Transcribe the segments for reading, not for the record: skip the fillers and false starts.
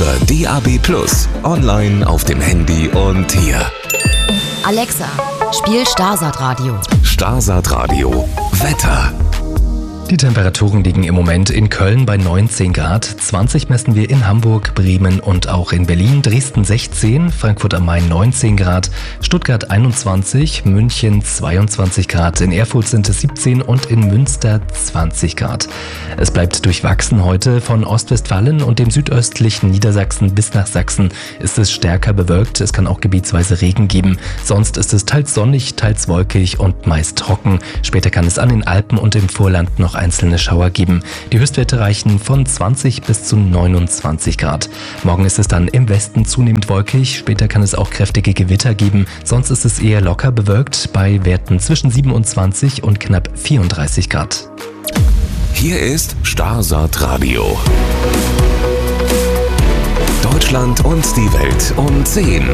über DAB+, online auf dem Handy und hier. Alexa, spiel Starsat Radio. Starsat Radio. Wetter. Die Temperaturen liegen im Moment in Köln bei 19 Grad, 20 messen wir in Hamburg, Bremen und auch in Berlin, Dresden 16, Frankfurt am Main 19 Grad, Stuttgart 21, München 22 Grad, in Erfurt sind es 17 und in Münster 20 Grad. Es bleibt durchwachsen heute. Von Ostwestfalen und dem südöstlichen Niedersachsen bis nach Sachsen ist es stärker bewölkt, es kann auch gebietsweise Regen geben, sonst ist es teils sonnig, teils wolkig und meist trocken. Später kann es an den Alpen und im Vorland noch einzelne Schauer geben. Die Höchstwerte reichen von 20 bis zu 29 Grad. Morgen ist es dann im Westen zunehmend wolkig, später kann es auch kräftige Gewitter geben, sonst ist es eher locker bewölkt bei Werten zwischen 27 und knapp 34 Grad. Hier ist Starsat Radio. Deutschland und die Welt um 10.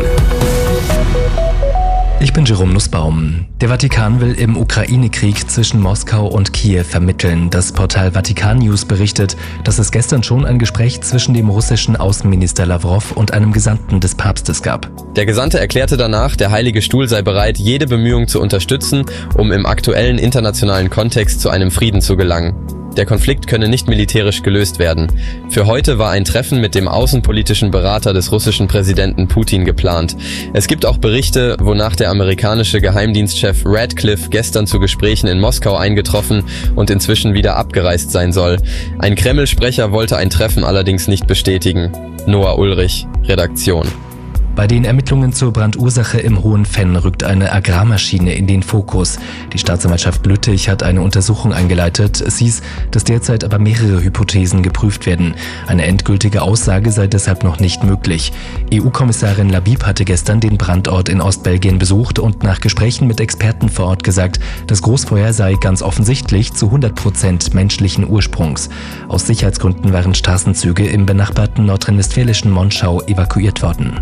Ich bin Jerome Nussbaum. Der Vatikan will im Ukraine-Krieg zwischen Moskau und Kiew vermitteln. Das Portal Vatikan News berichtet, dass es gestern schon ein Gespräch zwischen dem russischen Außenminister Lavrov und einem Gesandten des Papstes gab. Der Gesandte erklärte danach, der Heilige Stuhl sei bereit, jede Bemühung zu unterstützen, um im aktuellen internationalen Kontext zu einem Frieden zu gelangen. Der Konflikt könne nicht militärisch gelöst werden. Für heute war ein Treffen mit dem außenpolitischen Berater des russischen Präsidenten Putin geplant. Es gibt auch Berichte, wonach der amerikanische Geheimdienstchef Radcliffe gestern zu Gesprächen in Moskau eingetroffen und inzwischen wieder abgereist sein soll. Ein Kreml-Sprecher wollte ein Treffen allerdings nicht bestätigen. Noah Ulrich, Redaktion. Bei den Ermittlungen zur Brandursache im Hohenfenn rückt eine Agrarmaschine in den Fokus. Die Staatsanwaltschaft Lüttich hat eine Untersuchung eingeleitet. Es hieß, dass derzeit aber mehrere Hypothesen geprüft werden. Eine endgültige Aussage sei deshalb noch nicht möglich. EU-Kommissarin Labib hatte gestern den Brandort in Ostbelgien besucht und nach Gesprächen mit Experten vor Ort gesagt, das Großfeuer sei ganz offensichtlich zu 100% menschlichen Ursprungs. Aus Sicherheitsgründen waren Straßenzüge im benachbarten nordrhein-westfälischen Monschau evakuiert worden.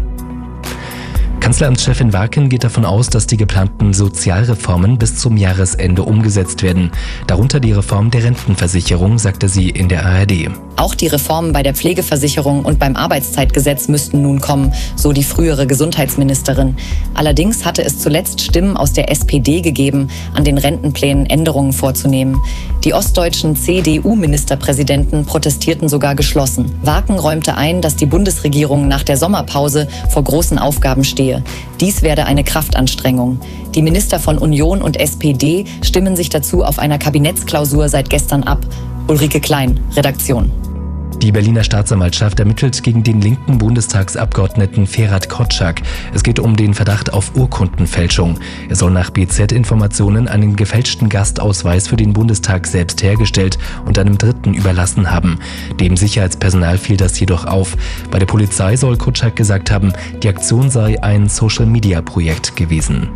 Kanzleramtschefin Warken geht davon aus, dass die geplanten Sozialreformen bis zum Jahresende umgesetzt werden. Darunter die Reform der Rentenversicherung, sagte sie in der ARD. Auch die Reformen bei der Pflegeversicherung und beim Arbeitszeitgesetz müssten nun kommen, so die frühere Gesundheitsministerin. Allerdings hatte es zuletzt Stimmen aus der SPD gegeben, an den Rentenplänen Änderungen vorzunehmen. Die ostdeutschen CDU-Ministerpräsidenten protestierten sogar geschlossen. Warken räumte ein, dass die Bundesregierung nach der Sommerpause vor großen Aufgaben stehe. Dies werde eine Kraftanstrengung. Die Minister von Union und SPD stimmen sich dazu auf einer Kabinettsklausur seit gestern ab. Ulrike Klein, Redaktion. Die Berliner Staatsanwaltschaft ermittelt gegen den linken Bundestagsabgeordneten Ferhat Kotschak. Es geht um den Verdacht auf Urkundenfälschung. Er soll nach BZ-Informationen einen gefälschten Gastausweis für den Bundestag selbst hergestellt und einem Dritten überlassen haben. Dem Sicherheitspersonal fiel das jedoch auf. Bei der Polizei soll Kotschak gesagt haben, die Aktion sei ein Social-Media-Projekt gewesen.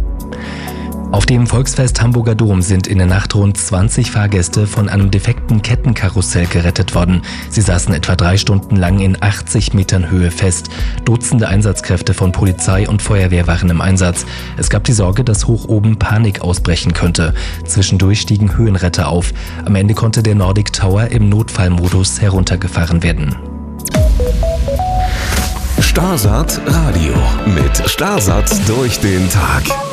Auf dem Volksfest Hamburger Dom sind in der Nacht rund 20 Fahrgäste von einem defekten Kettenkarussell gerettet worden. Sie saßen etwa 3 Stunden lang in 80 Metern Höhe fest. Dutzende Einsatzkräfte von Polizei und Feuerwehr waren im Einsatz. Es gab die Sorge, dass hoch oben Panik ausbrechen könnte. Zwischendurch stiegen Höhenretter auf. Am Ende konnte der Nordic Tower im Notfallmodus heruntergefahren werden. Starsat Radio mit Starsat durch den Tag.